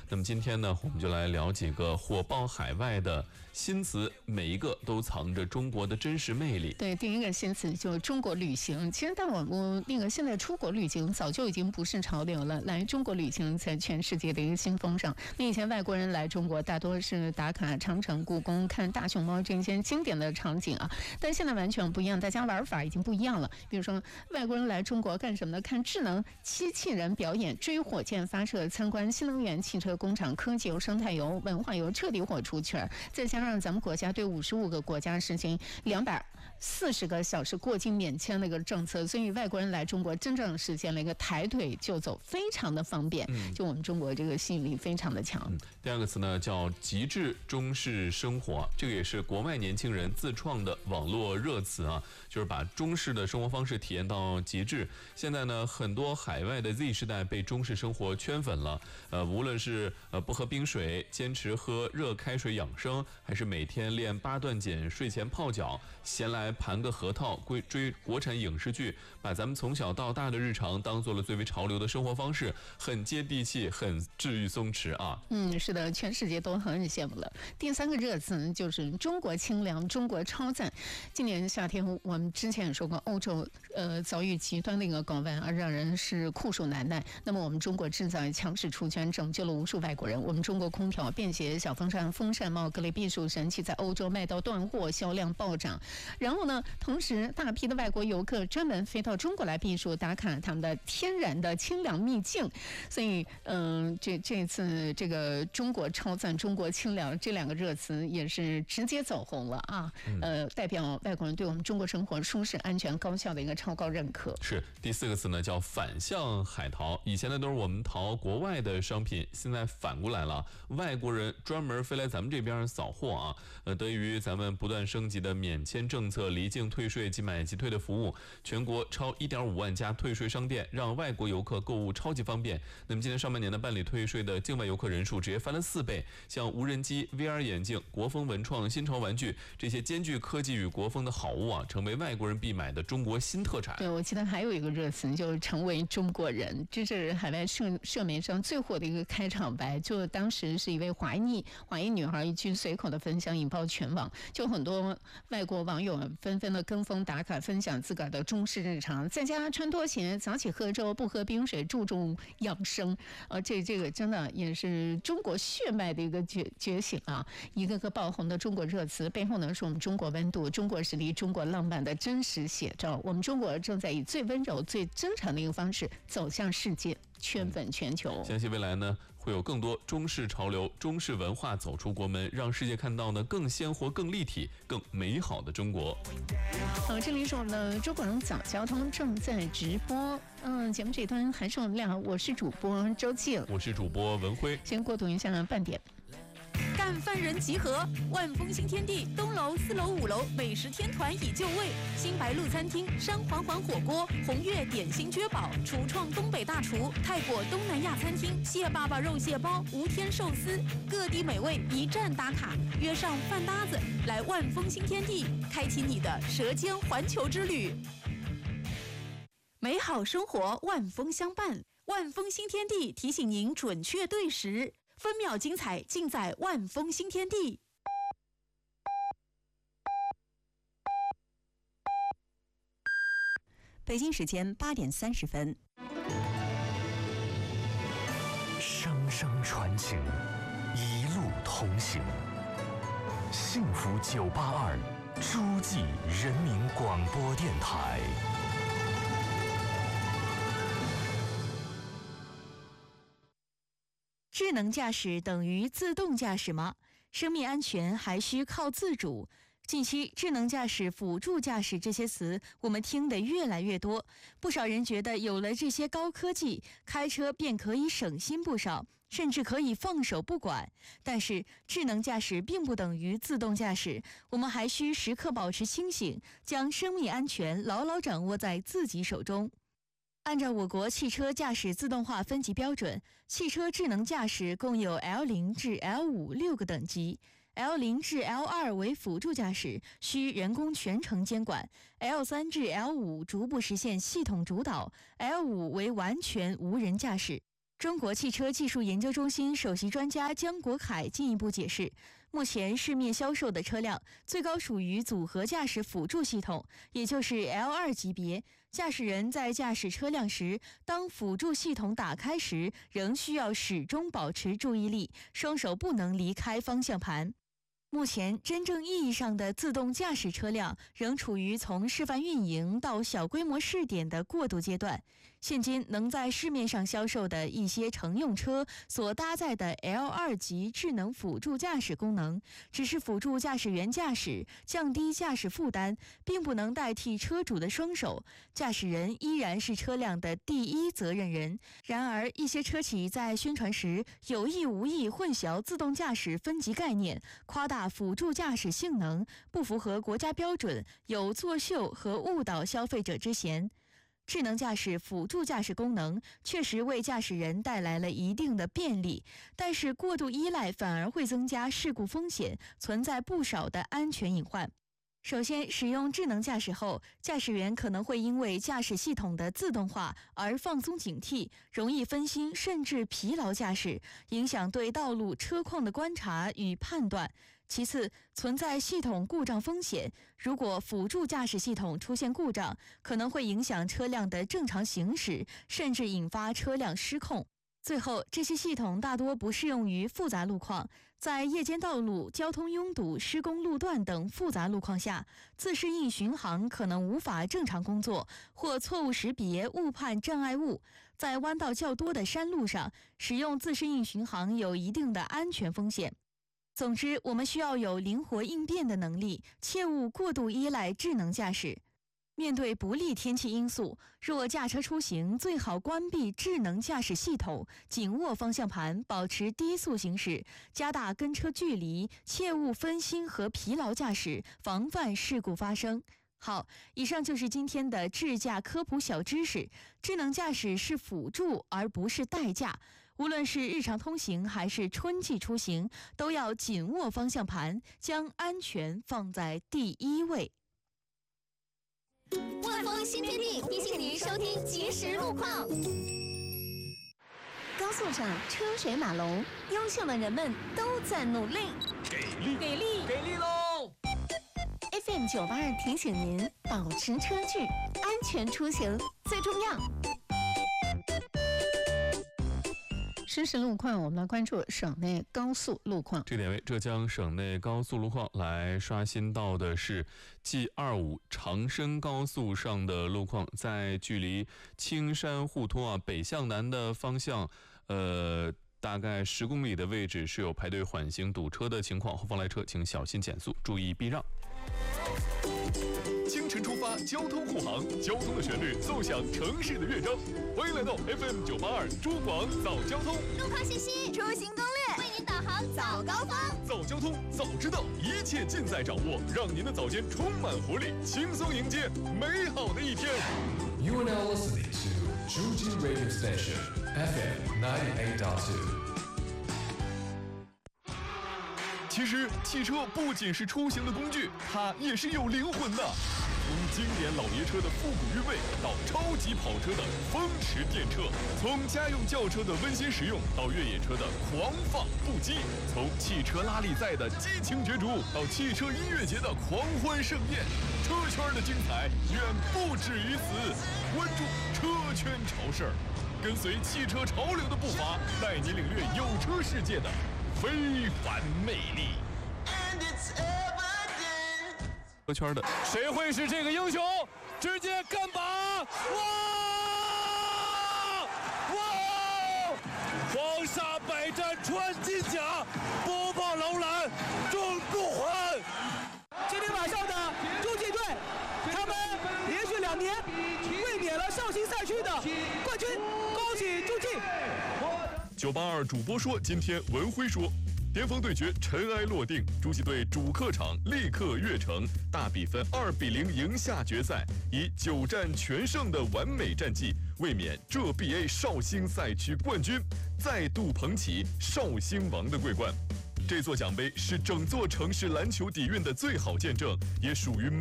那么今天呢，我们就来聊几个火爆海外的新词，每一个都藏着中国的真实魅力。 对，第一个新词就是中国旅行。其实但我那个现在出国旅行早就已经不是潮流了，来中国旅行在全世界的一个新风尚。那以前外国人来中国大多是打卡长城、故宫、看大熊猫这些经典的场景啊，但现在完全不一样，大家玩法已经不一样了。比如说外国人来中国干什么呢？看智能机器人表演、追火箭发射、参观新能源汽车工厂、科技游、生态游、文化游，彻底火出圈。再加上咱们国家对55个国家实行240个小时过境免签的一个政策，所以外国人来中国真正实现了一个抬腿就走，非常的方便。就我们中国这个吸引力非常的强。 第二个词呢叫极致中式生活，这个也是国外年轻人自创的网络热词啊，就是把中式的生活方式体验到极致。现在呢，很多海外的 Z 世代被中式生活圈粉了，无论是不喝冰水，坚持喝热开水养生，还是每天练8段锦，睡前泡脚，闲来盘个核桃，追国产影视剧，把咱们从小到大的日常当做了最为潮流的生活方式，很接地气，很治愈松弛啊。 是的，全世界都很羡慕了。第三个热词就是中国清凉，中国超赞。今年夏天我们之前也说过，欧洲遭遇极端的一个高温，而让人是酷暑难耐。那么我们中国制造业强势出圈，拯救了无数外国人。我们中国空调、便携小风扇、风扇帽、各类避暑神器在欧洲卖到断货，销量暴涨。然后呢，同时大批的外国游客专门飞到中国来避暑，打卡他们的天然的清凉秘境。所以这次这个中国超赞、中国清凉这两个热词也是直接走红了啊。代表外国人对我们中国生活舒适、安全、高效的一个超高认可。 是第四个词呢，叫反向海淘。以前呢都是我们淘国外的商品，现在反过来了，外国人专门飞来咱们这边扫货啊。得益于咱们不断升级的免签政策、离境退税即买即退的服务，全国超1.5万家退税商店，让外国游客购物超级方便。那么今年上半年呢，办理退税的境外游客人数直接翻了4倍。像无人机、VR 眼镜、国风文创、新潮玩具这些兼具科技与国风的好物啊，成为外国人必买的中国新特产。 对，我记得还有一个热词就是成为中国人，这是海外社媒上最火的一个开场白。就当时是一位华裔女孩一句随口的分享，引爆全网，就很多外国网友纷纷的跟风打卡，分享自个儿的中式日常，在家穿拖鞋，早起喝粥，不喝冰水，注重养生。这个真的也是中国血脉的一个觉醒啊！一个个爆红的中国热词背后呢，是我们中国温度、中国实力、中国浪漫的真实写照。我们中国正在以最温柔、最真诚的一个方式走向世界，圈粉全球。 相信未来呢，会有更多中式潮流、中式文化走出国门，让世界看到呢更鲜活、更立体、更美好的中国。 好，这里是我们的中国人早交通正在直播。节目这一端还是我们俩，我是主播周静， 我是主播文辉。 先过渡一下半点。 干饭人集合，万丰新天地东楼、4楼、5楼美食天团已就位，新白鹿餐厅、山环环火锅、红月点心绝宝、厨创东北大厨、泰国东南亚餐厅、蟹爸爸肉蟹包、无天寿司，各地美味一站打卡，约上饭搭子来万丰新天地，开启你的舌尖环球之旅。美好生活万丰相伴，万丰新天地提醒您准确对时，分秒精彩尽在万丰新天地。 北京时间8点30分。 声声传情，一路同行。幸福982诸暨人民广播电台。 智能驾驶等于自动驾驶吗？生命安全还需靠自主。近期智能驾驶、辅助驾驶这些词我们听得越来越多，不少人觉得有了这些高科技，开车便可以省心不少，甚至可以放手不管。但是智能驾驶并不等于自动驾驶，我们还需时刻保持清醒，将生命安全牢牢掌握在自己手中。按照我国汽车驾驶自动化分级标准，汽车智能驾驶共有 L0 至 L5 6个等级。L0 至 L2 为辅助驾驶，需人工全程监管。L3 至 L5 逐步实现系统主导，L5 为完全无人驾驶。 中国汽车技术研究中心首席专家姜国凯进一步解释，目前市面销售的车辆最高属于组合驾驶辅助系统，也就是 L2 级别。驾驶人在驾驶车辆时，当辅助系统打开时，仍需要始终保持注意力，双手不能离开方向盘。目前，真正意义上的自动驾驶车辆仍处于从示范运营到小规模试点的过渡阶段。现今能在市面上销售的一些乘用车所搭载的 L2 级智能辅助驾驶功能，只是辅助驾驶员驾驶，降低驾驶负担，并不能代替车主的双手。驾驶人依然是车辆的第一责任人。然而，一些车企在宣传时有意无意混淆自动驾驶分级概念，夸大辅助驾驶性能，不符合国家标准，有作秀和误导消费者之嫌。智能驾驶辅助驾驶功能确实为驾驶人带来了一定的便利，但是过度依赖反而会增加事故风险，存在不少的安全隐患。首先，使用智能驾驶后，驾驶员可能会因为驾驶系统的自动化而放松警惕，容易分心甚至疲劳驾驶，影响对道路车况的观察与判断。其次，存在系统故障风险，如果辅助驾驶系统出现故障，可能会影响车辆的正常行驶，甚至引发车辆失控。最后，这些系统大多不适用于复杂路况，在夜间道路、交通拥堵、施工路段等复杂路况下，自适应巡航可能无法正常工作，或错误识别、误判障碍物。在弯道较多的山路上，使用自适应巡航有一定的安全风险。总之，我们需要有灵活应变的能力，切勿过度依赖智能驾驶。面对不利天气因素，若驾车出行，最好关闭智能驾驶系统，紧握方向盘，保持低速行驶，加大跟车距离，切勿分心和疲劳驾驶，防范事故发生。好，以上就是今天的智驾科普小知识。智能驾驶是辅助而不是代驾，无论是日常通行还是春季出行，都要紧握方向盘，将安全放在第一位。 万丰新天地提醒您收听即时路况。高速上车水马龙，优秀的人们都在努力， 给力喽！ FM 982提醒您保持车距，安全出行最重要。 实时路况，我们来关注省内高速路况。 这点为浙江省内高速路况来刷新到的是 G25 长深高速上的路况，在距离青山互托北向南的方向，大概10公里的位置是有排队缓行堵车的情况，后方来车请小心减速，注意避让。 清晨出发，交通护航，交通的旋律奏响城市的乐章。欢迎来到 FM 982珠广早交通， 路况信息、出行攻略，为您导航早高峰。 早交通，早知道，一切尽在掌握，让您的早间充满活力，轻松迎接美好的一天。 You are now listening to Zhuji Radio Station FM 98.2。 其实，汽车不仅是出行的工具，它也是有灵魂的。从经典老爷车的复古韵味，到超级跑车的风驰电掣；从家用轿车的温馨实用，到越野车的狂放不羁；从汽车拉力赛的激情角逐，到汽车音乐节的狂欢盛宴。车圈的精彩远不止于此。关注车圈潮事儿，跟随汽车潮流的步伐，带你领略有车世界的非凡魅力。 车圈的谁会是这个英雄？直接干拔！哇！黄沙百战穿金甲，播报楼兰中不还。 今天晚上的中纪队，他们连续2年卫冕了绍兴赛区的冠军，恭喜中纪 ！982主播说，今天文辉说。巅峰对决尘埃落定，诸暨队主客场力克越城，大比分2-0赢下决赛，以9战全胜的完美战绩卫冕浙 BA 绍兴赛区冠军，再度捧起绍兴王的桂冠。这座奖杯是整座城市篮球底蕴的最好见证，也属于